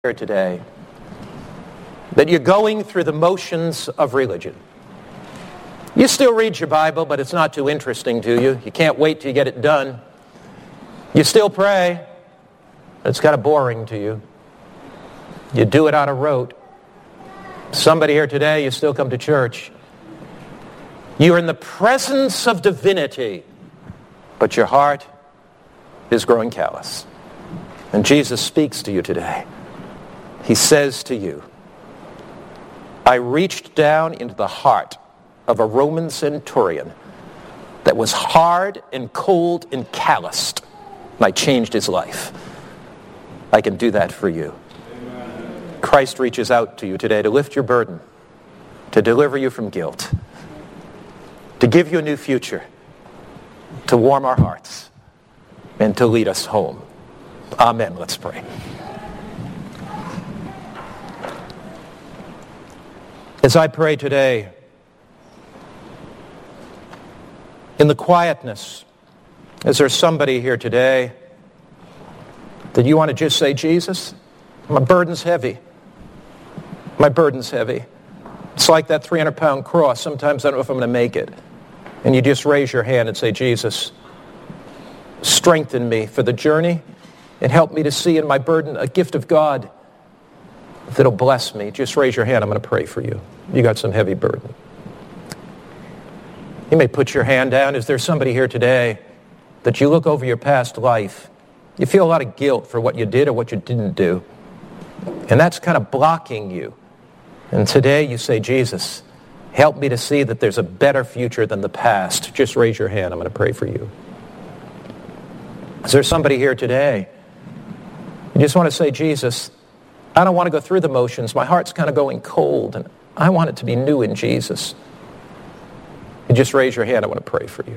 here today that you're going through the motions of religion. You still read your Bible, but it's not too interesting to you. You can't wait till you get it done. You still pray, but it's kind of boring to you. You do it on a rote. Somebody here today, you still come to church. You're in the presence of divinity, but your heart is growing callous. And Jesus speaks to you today. He says to you, I reached down into the heart of a Roman centurion that was hard and cold and calloused, and I changed his life. I can do that for you. Amen. Christ reaches out to you today to lift your burden, to deliver you from guilt, to give you a new future, to warm our hearts, and to lead us home. Amen. Let's pray. As I pray today, in the quietness, is there somebody here today that you want to just say, Jesus, my burden's heavy. My burden's heavy. It's like that 300-pound cross. Sometimes I don't know if I'm going to make it. And you just raise your hand and say, Jesus, strengthen me for the journey and help me to see in my burden a gift of God that'll bless me. Just raise your hand. I'm going to pray for you. You got some heavy burden. You may put your hand down. Is there somebody here today that you look over your past life, you feel a lot of guilt for what you did or what you didn't do, and that's kind of blocking you. And today you say, Jesus, help me to see that there's a better future than the past. Just raise your hand. I'm going to pray for you. Is there somebody here today? You just want to say, Jesus, I don't want to go through the motions. My heart's kind of going cold, and I want it to be new in Jesus. You just raise your hand. I want to pray for you.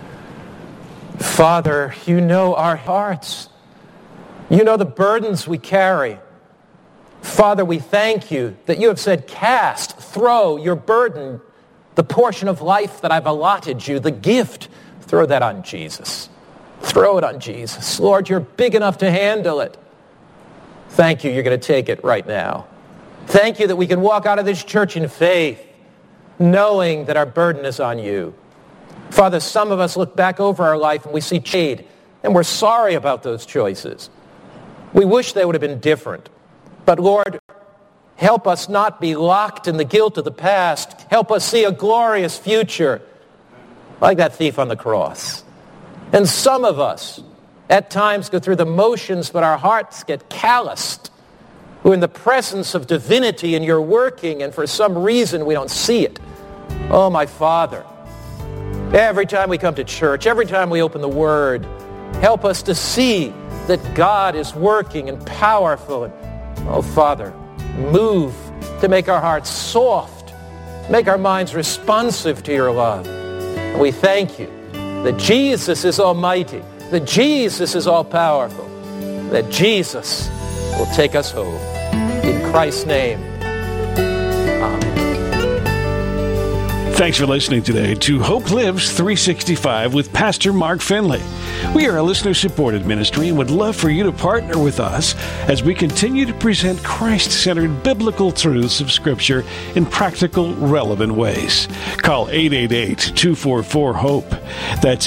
Father, you know our hearts. You know the burdens we carry. Father, we thank you that you have said, cast, throw your burden, the portion of life that I've allotted you, the gift, throw that on Jesus. Throw it on Jesus. Lord, you're big enough to handle it. Thank you, you're going to take it right now. Thank you that we can walk out of this church in faith, knowing that our burden is on you. Father, some of us look back over our life and we see shade, and we're sorry about those choices. We wish they would have been different. But Lord, help us not be locked in the guilt of the past. Help us see a glorious future, like that thief on the cross. And some of us, at times, go through the motions, but our hearts get calloused. We're in the presence of divinity and you're working, and for some reason we don't see it. Oh, my Father, every time we come to church, every time we open the Word, help us to see that God is working and powerful. And, oh, Father, move to make our hearts soft, make our minds responsive to your love. And we thank you that Jesus is almighty, that Jesus is all-powerful, that Jesus will take us home. In Christ's name, amen. Thanks for listening today to Hope Lives 365 with Pastor Mark Finley. We are a listener-supported ministry and would love for you to partner with us as we continue to present Christ-centered biblical truths of Scripture in practical, relevant ways. Call 888-244-HOPE. That's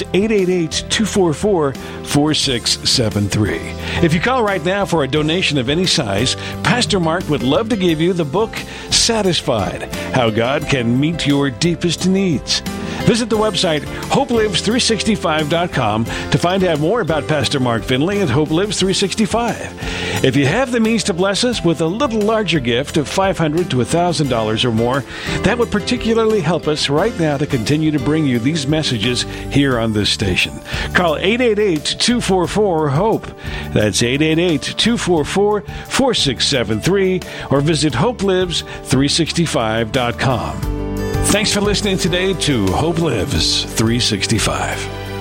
888-244-4673. If you call right now for a donation of any size, Pastor Mark would love to give you the book, Satisfied, How God Can Meet Your Deepest Needs. Visit the website hopelives365.com to find out more about Pastor Mark Finley and Hope Lives 365. If you have the means to bless us with a little larger gift of $500 to $1,000 or more, that would particularly help us right now to continue to bring you these messages here on this station. Call 888-244-HOPE. That's 888-244-4673 or visit hopelives365.com. Thanks for listening today to Hope Lives 365.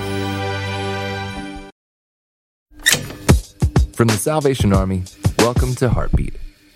From the Salvation Army, welcome to Heartbeat.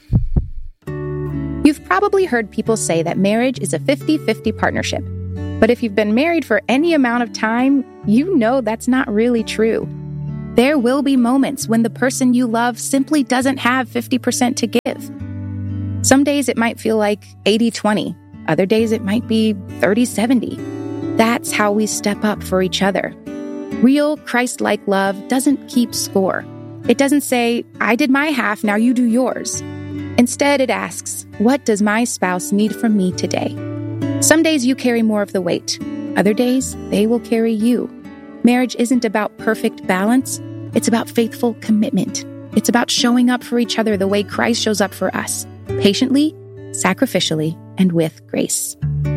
You've probably heard people say that marriage is a 50-50 partnership. But if you've been married for any amount of time, you know that's not really true. There will be moments when the person you love simply doesn't have 50% to give. Some days it might feel like 80-20. Other days it might be 30-70. That's how we step up for each other. Real Christ-like love doesn't keep score. It doesn't say, I did my half, now you do yours. Instead, it asks, what does my spouse need from me today? Some days you carry more of the weight. Other days, they will carry you. Marriage isn't about perfect balance. It's about faithful commitment. It's about showing up for each other the way Christ shows up for us, patiently, sacrificially, and with grace.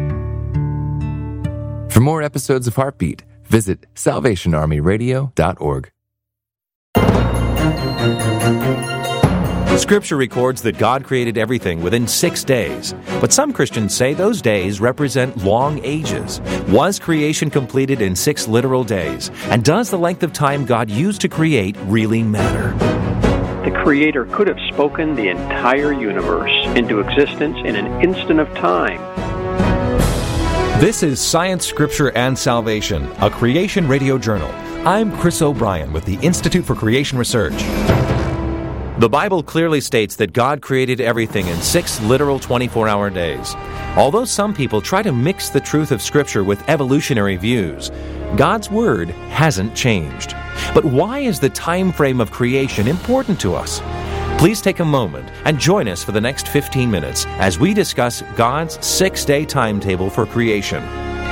For more episodes of Heartbeat, visit salvationarmyradio.org. Scripture records that God created everything within 6 days, but some Christians say those days represent long ages. Was creation completed in 6 literal days? And does the length of time God used to create really matter? The Creator could have spoken the entire universe into existence in an instant of time. This is Science, Scripture, and Salvation, a Creation Radio Journal. I'm Chris O'Brien with the Institute for Creation Research. The Bible clearly states that God created everything in 6 literal 24-hour days. Although some people try to mix the truth of Scripture with evolutionary views, God's Word hasn't changed. But why is the time frame of creation important to us? Please take a moment and join us for the next 15 minutes as we discuss God's 6-day timetable for creation.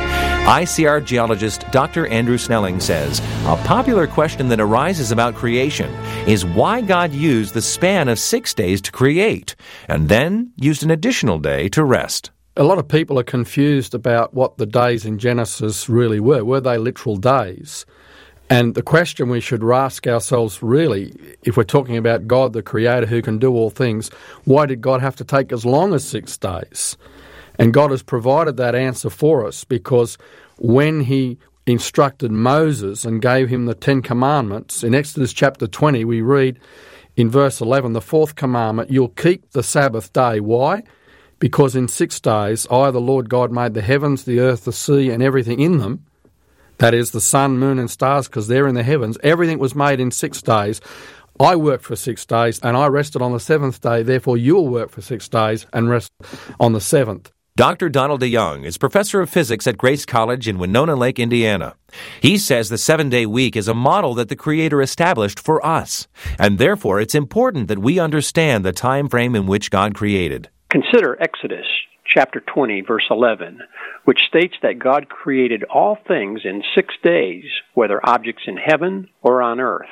ICR geologist Dr. Andrew Snelling says, a popular question that arises about creation is why God used the span of 6 days to create, and then used an additional day to rest. A lot of people are confused about what the days in Genesis really were. Were they literal days? And the question we should ask ourselves really, if we're talking about God, the Creator who can do all things, why did God have to take as long as 6 days? And God has provided that answer for us because when He instructed Moses and gave him the 10 Commandments, in Exodus chapter 20 we read in verse 11, the 4th commandment, you'll keep the Sabbath day. Why? Because in 6 days I, the Lord God, made the heavens, the earth, the sea, and everything in them. That is the sun, moon, and stars, because they're in the heavens. Everything was made in 6 days. I worked for 6 days, and I rested on the 7th day. Therefore, you'll work for 6 days and rest on the 7th. Dr. Donald DeYoung is professor of physics at Grace College in Winona Lake, Indiana. He says the 7-day week is a model that the Creator established for us, and therefore it's important that we understand the time frame in which God created. Consider Exodus chapter 20, verse 11, which states that God created all things in 6 days, whether objects in heaven or on earth.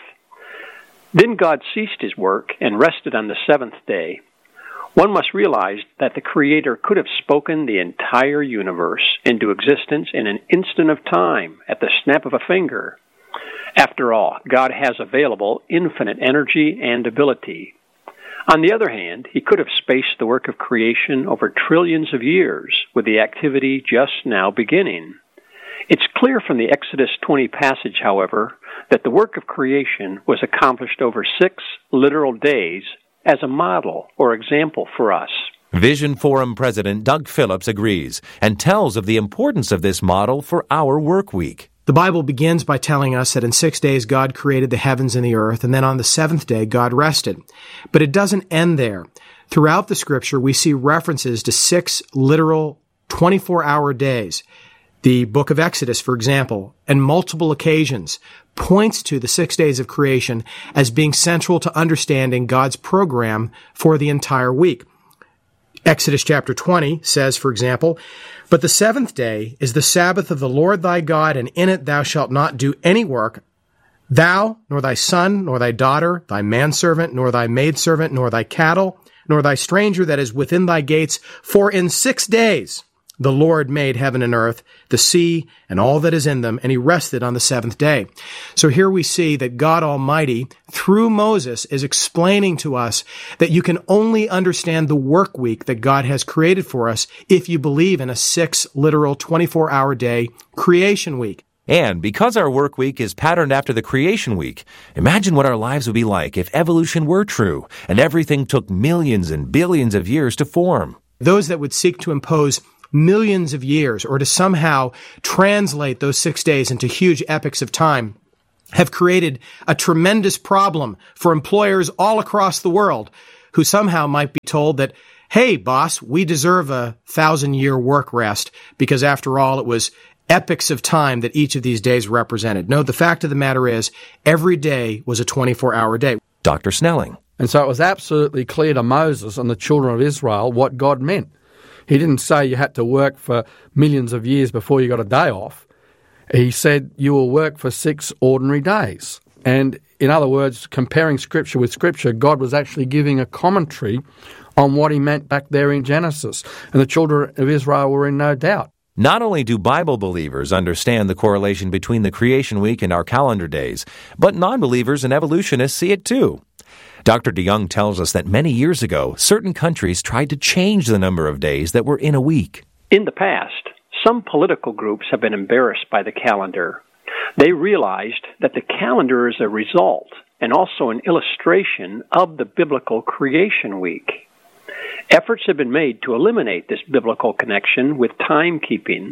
Then God ceased His work and rested on the 7th day. One must realize that the Creator could have spoken the entire universe into existence in an instant of time, at the snap of a finger. After all, God has available infinite energy and ability. On the other hand, He could have spaced the work of creation over trillions of years, with the activity just now beginning. It's clear from the Exodus 20 passage, however, that the work of creation was accomplished over 6 literal days as a model or example for us. Vision Forum President Doug Phillips agrees and tells of the importance of this model for our work week. The Bible begins by telling us that in 6 days God created the heavens and the earth, and then on the 7th day God rested. But it doesn't end there. Throughout the Scripture, we see references to 6 literal 24-hour days. The book of Exodus, for example, on multiple occasions, points to the 6 days of creation as being central to understanding God's program for the entire week. Exodus chapter 20 says, for example, but the 7th day is the Sabbath of the Lord thy God, and in it thou shalt not do any work, thou, nor thy son, nor thy daughter, thy manservant, nor thy maidservant, nor thy cattle, nor thy stranger that is within thy gates, for in 6 days the Lord made heaven and earth, the sea, and all that is in them, and He rested on the 7th day. So here we see that God Almighty, through Moses, is explaining to us that you can only understand the work week that God has created for us if you believe in a 6 literal 24-hour day creation week. And because our work week is patterned after the creation week, imagine what our lives would be like if evolution were true and everything took millions and billions of years to form. Those that would seek to impose millions of years or to somehow translate those 6 days into huge epochs of time have created a tremendous problem for employers all across the world who somehow might be told that, hey, boss, we deserve a 1,000-year work rest because, after all, it was epochs of time that each of these days represented. No, the fact of the matter is every day was a 24-hour day. Dr. Snelling. And so it was absolutely clear to Moses and the children of Israel what God meant. He didn't say you had to work for millions of years before you got a day off. He said you will work for 6 ordinary days. And in other words, comparing Scripture with Scripture, God was actually giving a commentary on what he meant back there in Genesis. And the children of Israel were in no doubt. Not only do Bible believers understand the correlation between the creation week and our calendar days, but non-believers and evolutionists see it too. Dr. DeYoung tells us that many years ago, certain countries tried to change the number of days that were in a week. In the past, some political groups have been embarrassed by the calendar. They realized that the calendar is a result and also an illustration of the biblical creation week. Efforts have been made to eliminate this biblical connection with timekeeping.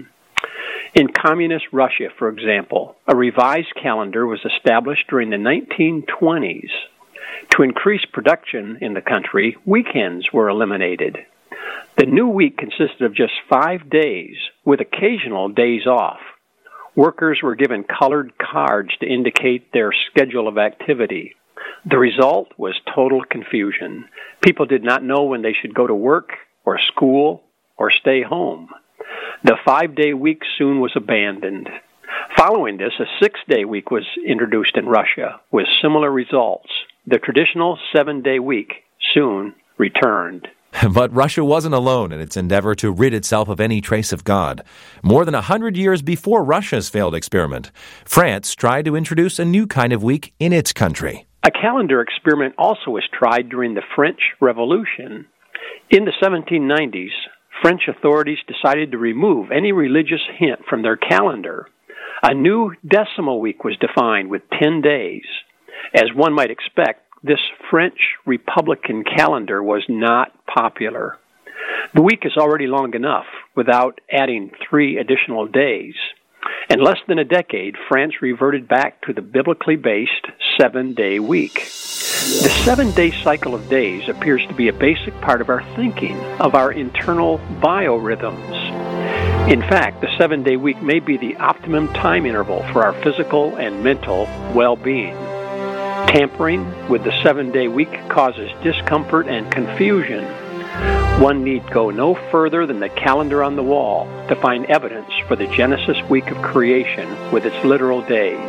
In communist Russia, for example, a revised calendar was established during the 1920s. To increase production in the country, weekends were eliminated. The new week consisted of just 5 days, with occasional days off. Workers were given colored cards to indicate their schedule of activity. The result was total confusion. People did not know when they should go to work, or school, or stay home. The 5-day week soon was abandoned. Following this, a 6-day week was introduced in Russia, with similar results. The traditional 7-day week soon returned. But Russia wasn't alone in its endeavor to rid itself of any trace of God. More than 100 years before Russia's failed experiment, France tried to introduce a new kind of week in its country. A calendar experiment also was tried during the French Revolution. In the 1790s, French authorities decided to remove any religious hint from their calendar. A new decimal week was defined with 10 days. As one might expect, this French Republican calendar was not popular. The week is already long enough without adding 3 additional days. In less than a decade, France reverted back to the biblically based 7-day week. The 7-day cycle of days appears to be a basic part of our thinking, of our internal biorhythms. In fact, the 7-day week may be the optimum time interval for our physical and mental well-being. Tampering with the 7-day week causes discomfort and confusion. One need go no further than the calendar on the wall to find evidence for the Genesis week of creation with its literal days.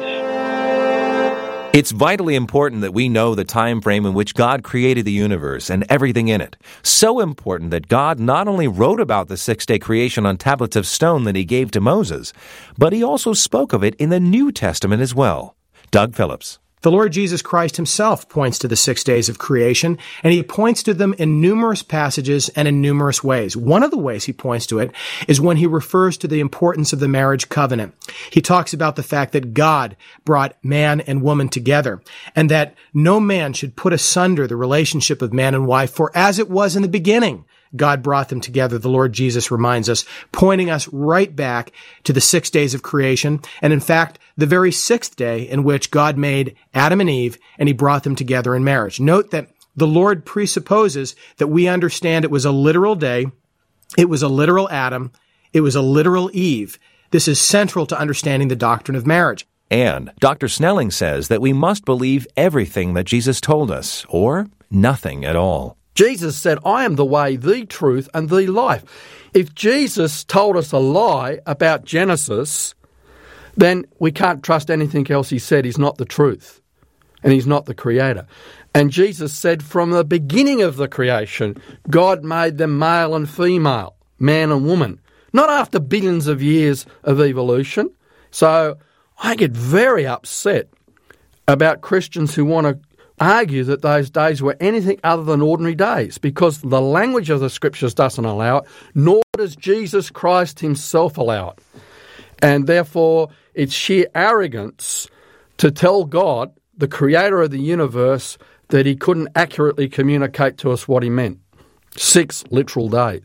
It's vitally important that we know the time frame in which God created the universe and everything in it. So important that God not only wrote about the 6-day creation on tablets of stone that he gave to Moses, but he also spoke of it in the New Testament as well. Doug Phillips. The Lord Jesus Christ himself points to the 6 days of creation, and he points to them in numerous passages and in numerous ways. One of the ways he points to it is when he refers to the importance of the marriage covenant. He talks about the fact that God brought man and woman together, and that no man should put asunder the relationship of man and wife, for as it was in the beginning, God brought them together, the Lord Jesus reminds us, pointing us right back to the 6 days of creation, and in fact, the very 6th day in which God made Adam and Eve, and he brought them together in marriage. Note that the Lord presupposes that we understand it was a literal day, it was a literal Adam, it was a literal Eve. This is central to understanding the doctrine of marriage. And Dr. Snelling says that we must believe everything that Jesus told us, or nothing at all. Jesus said, I am the way, the truth, and the life. If Jesus told us a lie about Genesis, then we can't trust anything else he said. He's not the truth, and he's not the creator. And Jesus said from the beginning of the creation, God made them male and female, man and woman, not after billions of years of evolution. So I get very upset about Christians who want to argue that those days were anything other than ordinary days, because the language of the Scriptures doesn't allow it, nor does Jesus Christ himself allow it. And therefore, it's sheer arrogance to tell God, the creator of the universe, that he couldn't accurately communicate to us what he meant. 6 literal days.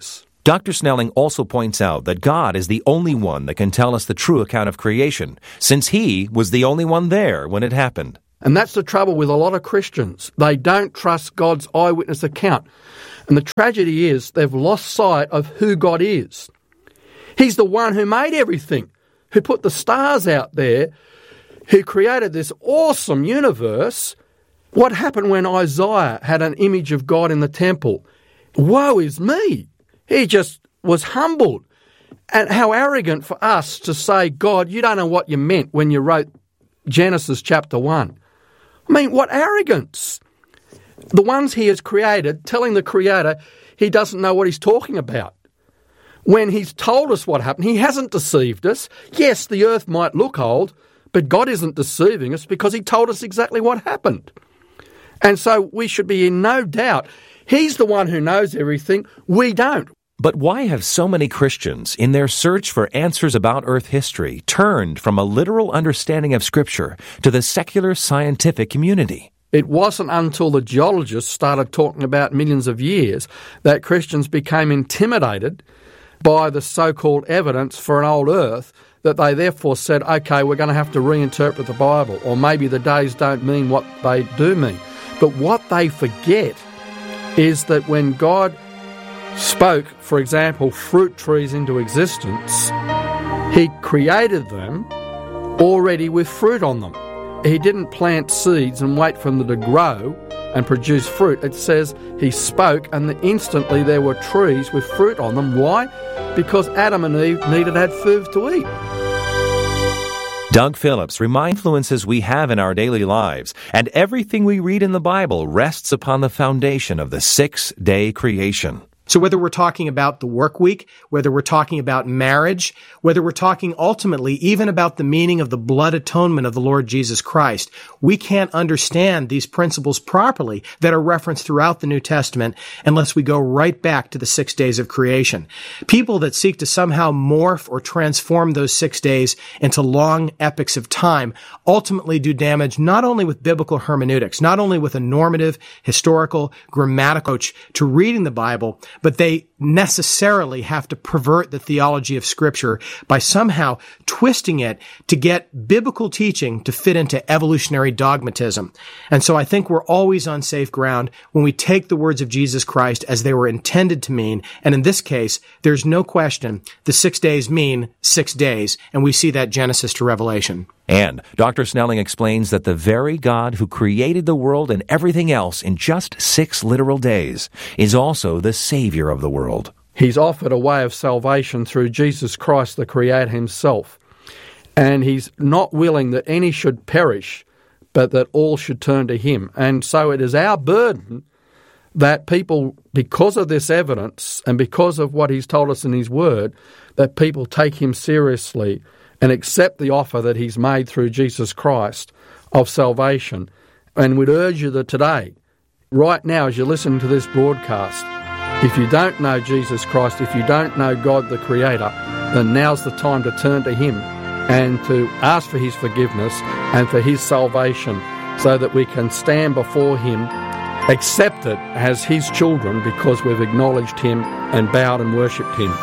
Dr. Snelling also points out that God is the only one that can tell us the true account of creation, since He was the only one there when it happened. And that's the trouble with a lot of Christians. They don't trust God's eyewitness account. And the tragedy is they've lost sight of who God is. He's the one who made everything, who put the stars out there, who created this awesome universe. What happened when Isaiah had an image of God in the temple? Woe is me! He just was humbled. And how arrogant for us to say, God, you don't know what you meant when you wrote Genesis chapter 1. I mean, what arrogance! The ones He has created, telling the Creator He doesn't know what He's talking about. When He's told us what happened, He hasn't deceived us. Yes, the earth might look old, but God isn't deceiving us because He told us exactly what happened. And so we should be in no doubt. He's the one who knows everything. We don't. But why have so many Christians, in their search for answers about Earth history, turned from a literal understanding of Scripture to the secular scientific community? It wasn't until the geologists started talking about millions of years that Christians became intimidated by the so-called evidence for an old Earth that they therefore said, okay, we're going to have to reinterpret the Bible, or maybe the days don't mean what they do mean. But what they forget is that when God spoke, for example, fruit trees into existence, He created them already with fruit on them. He didn't plant seeds and wait for them to grow and produce fruit. It says He spoke and instantly there were trees with fruit on them. Why? Because Adam and Eve needed to have food to eat. Doug Phillips reminds influences we have in our daily lives, and everything we read in the Bible rests upon the foundation of the 6-day creation. So whether we're talking about the work week, whether we're talking about marriage, whether we're talking ultimately even about the meaning of the blood atonement of the Lord Jesus Christ, we can't understand these principles properly that are referenced throughout the New Testament unless we go right back to the 6 days of creation. People that seek to somehow morph or transform those 6 days into long epics of time ultimately do damage not only with biblical hermeneutics, not only with a normative, historical, grammatical approach to reading the Bible, but they necessarily have to pervert the theology of Scripture by somehow twisting it to get biblical teaching to fit into evolutionary dogmatism. And so I think we're always on safe ground when we take the words of Jesus Christ as they were intended to mean. And in this case, there's no question the 6 days mean 6 days, and we see that Genesis to Revelation. And Dr. Snelling explains that the very God who created the world and everything else in just 6 literal days is also the Savior of the world. He's offered a way of salvation through Jesus Christ, the Creator Himself. And He's not willing that any should perish, but that all should turn to Him. And so it is our burden that people, because of this evidence and because of what He's told us in His Word, that people take Him seriously and accept the offer that He's made through Jesus Christ of salvation. And we'd urge you that today, right now as you listen to this broadcast, if you don't know Jesus Christ, if you don't know God the Creator, then now's the time to turn to Him and to ask for His forgiveness and for His salvation so that we can stand before Him, accepted as His children because we've acknowledged Him and bowed and worshipped Him.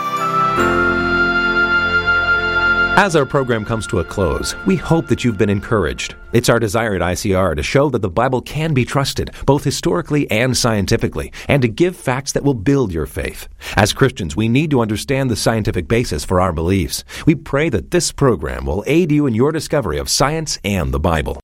As our program comes to a close, we hope that you've been encouraged. It's our desire at ICR to show that the Bible can be trusted, both historically and scientifically, and to give facts that will build your faith. As Christians, we need to understand the scientific basis for our beliefs. We pray that this program will aid you in your discovery of science and the Bible.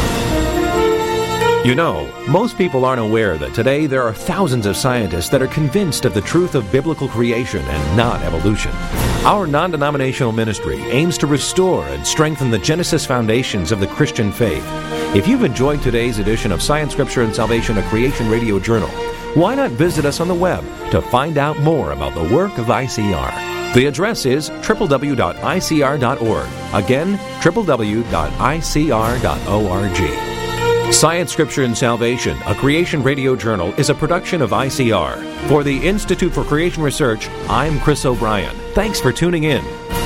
You know, most people aren't aware that today there are thousands of scientists that are convinced of the truth of biblical creation and not evolution. Our non-denominational ministry aims to restore and strengthen the Genesis foundations of the Christian faith. If you've enjoyed today's edition of Science, Scripture, and Salvation, a Creation Radio Journal, why not visit us on the web to find out more about the work of ICR? The address is www.icr.org. Again, www.icr.org. Science, Scripture, and Salvation, a Creation Radio Journal, is a production of ICR. For the Institute for Creation Research, I'm Chris O'Brien. Thanks for tuning in.